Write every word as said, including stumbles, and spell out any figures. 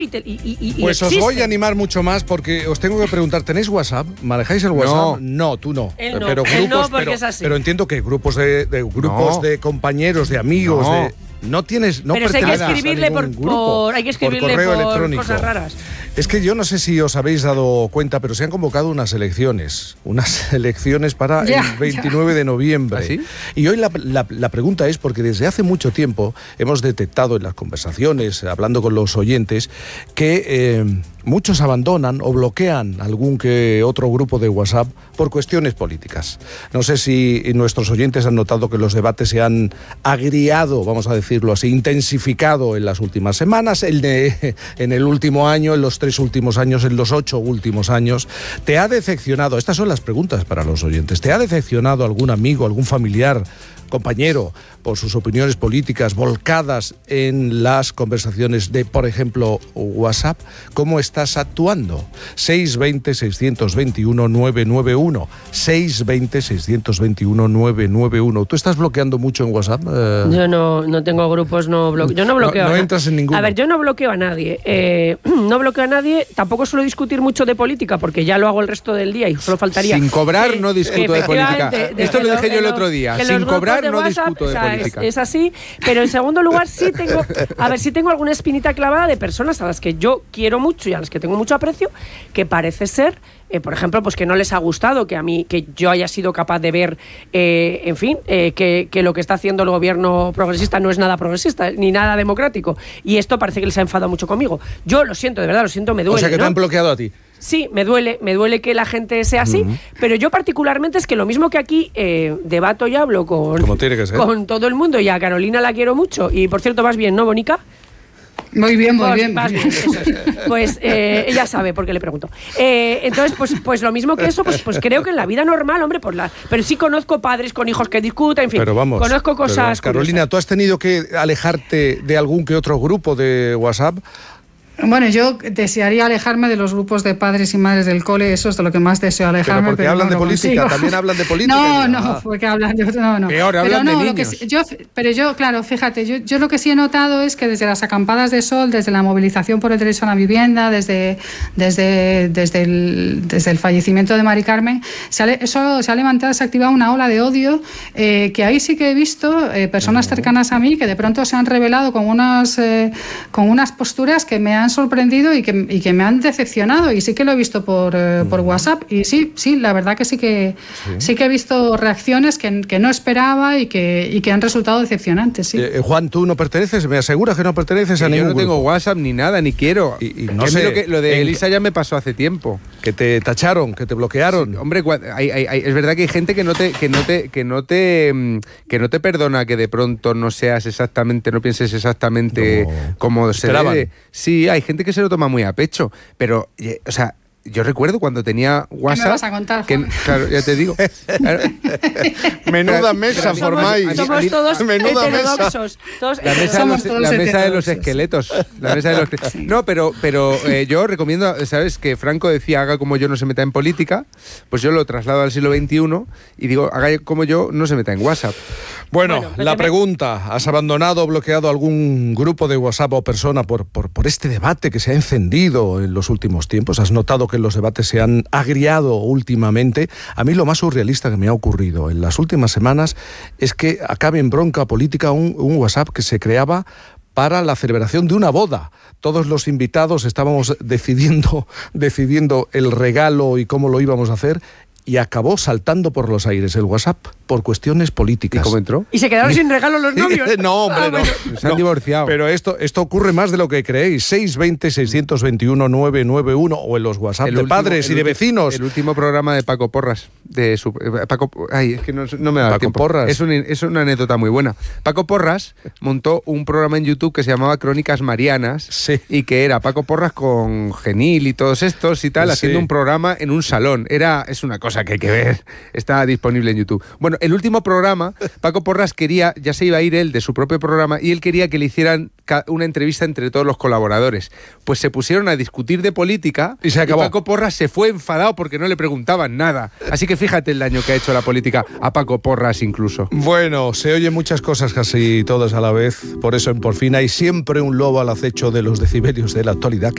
Y te, y, y, y pues existe. os voy a animar mucho más porque os tengo que preguntar, ¿tenéis WhatsApp? ¿Manejáis el WhatsApp? No, no tú no. Él no. Pero Él grupos, no, porque pero, es así. pero entiendo que grupos de, de grupos No. de compañeros, de amigos, No. de no tienes, no Pero si hay que perteneces escribirle a ningún por, grupo, por hay que escribirle por correo por electrónico. cosas raras. Es que yo no sé si os habéis dado cuenta, pero se han convocado unas elecciones, unas elecciones para Ya, el veintinueve de noviembre. ¿Ah, sí? Y hoy la, la, la pregunta es, porque desde hace mucho tiempo hemos detectado en las conversaciones, hablando con los oyentes, que eh, muchos abandonan o bloquean algún que otro grupo de WhatsApp por cuestiones políticas. No sé si nuestros oyentes han notado que los debates se han agriado, vamos a decirlo así, intensificado en las últimas semanas, el de, en el último año, en los tres últimos años, en los ocho últimos años. ¿Te ha decepcionado? Estas son las preguntas para los oyentes. ¿Te ha decepcionado algún amigo, algún familiar, compañero, por sus opiniones políticas volcadas en las conversaciones de, por ejemplo, WhatsApp? ¿Cómo estás actuando? seis veinte, seiscientos veintiuno, novecientos noventa y uno. seis veinte, seiscientos veintiuno, novecientos noventa y uno. ¿Tú estás bloqueando mucho en WhatsApp? Eh... Yo no, no tengo grupos, no bloqueo. Yo no bloqueo. No, no a entras en ninguno. A ver, yo no bloqueo a nadie. Eh, no bloqueo a nadie. Tampoco suelo discutir mucho de política porque ya lo hago el resto del día y solo faltaría. Sin cobrar que, no discuto de política. De, de, Esto de lo los, dije yo el los, otro día. Sin Sin cobrar no WhatsApp, discuto de o sea, política. Es, es así. Pero en segundo lugar sí tengo, a ver, sí tengo alguna espinita clavada de personas a las que yo quiero mucho y a las que tengo mucho aprecio, que parece ser, eh, por ejemplo, pues que no les ha gustado que a mí, que yo haya sido capaz de ver, eh, en fin, eh, que, que lo que está haciendo el gobierno progresista no es nada progresista ni nada democrático. Y esto parece que les ha enfadado mucho conmigo. Yo lo siento, de verdad, lo siento, me duele. O sea, que ¿no? te han bloqueado a ti. Sí, me duele, me duele que la gente sea así, uh-huh. pero yo particularmente es que lo mismo que aquí eh, debato y hablo con, Como tiene que ser. con todo el mundo, y a Carolina la quiero mucho, y por cierto vas bien, ¿no, Bonica? Muy bien, muy Vas, bien. Vas bien, eso es. Pues eh, ella sabe por qué le pregunto. Eh, entonces, pues, pues lo mismo que eso, pues, pues creo que en la vida normal, hombre, por la, pero sí conozco padres con hijos que discutan, en fin, pero vamos, conozco cosas. Pero vamos, Carolina, ¿tú has tenido que alejarte de algún que otro grupo de WhatsApp? Bueno, yo desearía alejarme de los grupos de padres y madres del cole, eso es de lo que más deseo alejarme. Pero porque pero hablan no de política, consigo. también hablan de política. No, ya. no, porque hablan de no, no. Peor, pero hablan no, de lo niños. que, yo, pero yo, claro, fíjate, yo, yo lo que sí he notado es que desde las acampadas de sol, desde la movilización por el derecho a la vivienda, desde, desde, desde, el, desde el fallecimiento de Mari Carmen, se ha, eso, se ha levantado, se ha activado una ola de odio, eh, que ahí sí que he visto eh, personas uh-huh. cercanas a mí que de pronto se han revelado con unas, eh, con unas posturas que me han sorprendido y que y que me han decepcionado, y sí que lo he visto por, eh, por WhatsApp, y sí, sí, la verdad que sí que sí, sí que he visto reacciones que, que no esperaba y que, y que han resultado decepcionantes, sí. Eh, Juan, ¿tú no perteneces? ¿Me aseguras que no perteneces que a ningún Yo no grupo? tengo WhatsApp ni nada, ni quiero. Y, y no que sé, lo, que, lo de en, Elisa ya me pasó hace tiempo. Que te tacharon, que te bloquearon. Sí, hombre, hay, hay, hay, es verdad que hay gente que no te, que no te, que no te, que no te perdona que de pronto no seas exactamente, no pienses exactamente no. como se debe. Sí, hay gente que se lo toma muy a pecho. Pero, o sea, yo recuerdo cuando tenía WhatsApp... ¿Qué me vas a contar, que, claro, ya te digo. Claro. Menuda mesa formáis. Somos todos Menuda heterodoxos. Todos la mesa, de los, todos la mesa de los heterodoxos. esqueletos. La mesa de los... Sí. No, pero, pero eh, yo recomiendo, ¿sabes? Que Franco decía, haga como yo, no se meta en política. Pues yo lo traslado al siglo veintiuno y digo, haga como yo, no se meta en WhatsApp. Bueno, bueno la pregunta, ¿has abandonado o bloqueado algún grupo de WhatsApp o persona por, por, por este debate que se ha encendido en los últimos tiempos? ¿Has notado que los debates se han agriado últimamente? A mí lo más surrealista que me ha ocurrido en las últimas semanas es que acabe en bronca política un, un WhatsApp que se creaba para la celebración de una boda. Todos los invitados estábamos decidiendo, decidiendo el regalo y cómo lo íbamos a hacer, y acabó saltando por los aires el WhatsApp por cuestiones políticas. ¿Y cómo entró? ¿Y se quedaron sin regalo los novios? No, hombre, ah, no. bueno. Se han no, divorciado. Pero esto, esto ocurre más de lo que creéis. seis veinte, seiscientos veintiuno, novecientos noventa y uno o en los WhatsApp el de último, padres y de vecinos. El último programa de Paco Porras. De su, eh, Paco, ay, es que no, no me da Paco tiempo. Porras. Es, un, es una anécdota muy buena. Paco Porras montó un programa en YouTube que se llamaba Crónicas Marianas, sí. y que era Paco Porras con Genil y todos estos y tal, sí. haciendo un programa en un salón. Era, es una cosa que hay que ver. Está disponible en YouTube. Bueno, el último programa, Paco Porras quería, ya se iba a ir él de su propio programa, y él quería que le hicieran una entrevista entre todos los colaboradores. Pues se pusieron a discutir de política y se acabó. Y Paco Porras se fue enfadado porque no le preguntaban nada. Así que fíjate el daño que ha hecho la política a Paco Porras incluso. Bueno, se oyen muchas cosas casi todas a la vez. Por eso en Por Fin hay siempre un lobo al acecho de los decibelios de la actualidad.